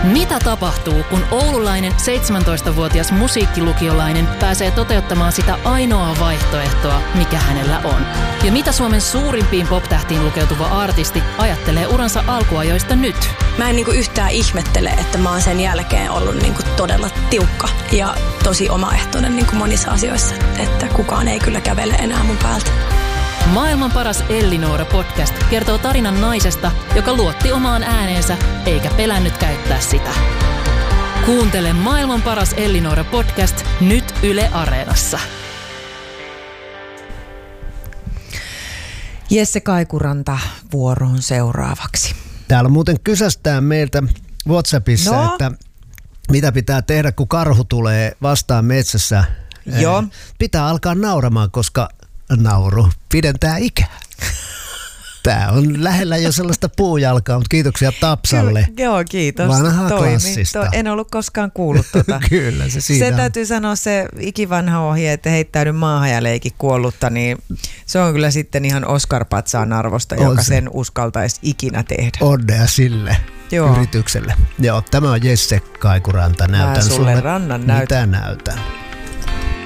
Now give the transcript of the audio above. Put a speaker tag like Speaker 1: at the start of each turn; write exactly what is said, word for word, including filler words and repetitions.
Speaker 1: Mitä tapahtuu, kun oululainen seitsemäntoistavuotias musiikkilukiolainen pääsee toteuttamaan sitä ainoaa vaihtoehtoa, mikä hänellä on? Ja mitä Suomen suurimpiin pop-tähtiin lukeutuva artisti ajattelee uransa alkuajoista nyt?
Speaker 2: Mä en niinku yhtään ihmettele, että mä oon sen jälkeen ollut niinku todella tiukka ja tosi omaehtoinen niinku monissa asioissa, että kukaan ei kyllä kävele enää mun päältä.
Speaker 1: Maailman paras Ellinora podcast kertoo tarinan naisesta, joka luotti omaan ääneensä eikä pelännyt käyttää sitä. Kuuntele Maailman paras Ellinora podcast nyt Yle Areenassa.
Speaker 3: Jesse Kaikuranta vuoroon seuraavaksi.
Speaker 4: Täällä muuten kysästään meiltä WhatsAppissa, no. että mitä pitää tehdä, kun karhu tulee vastaan metsässä.
Speaker 3: Joo.
Speaker 4: Pitää alkaa nauramaan, koska nauru pidentää ikää. Tämä on lähellä jo sellaista puujalkaa, mutta kiitoksia Tapsalle.
Speaker 3: Kyllä, joo, kiitos.
Speaker 4: Vanha
Speaker 3: Toimi.
Speaker 4: klassista.
Speaker 3: To, en ollut koskaan kuullut tuota.
Speaker 4: Kyllä, se siitä
Speaker 3: Se
Speaker 4: on.
Speaker 3: täytyy sanoa se ikivanha ohje, että heittäydy maahan ja leiki kuollutta, niin se on kyllä sitten ihan Oscar-patsaan arvosta,
Speaker 4: on
Speaker 3: joka
Speaker 4: se.
Speaker 3: sen uskaltaisi ikinä tehdä.
Speaker 4: Onnea sille
Speaker 3: Joo.
Speaker 4: yritykselle. Joo, tämä on Jesse Kaikuranta. Näytän
Speaker 3: Mä sulle rannan näytän.
Speaker 4: mitä näytän.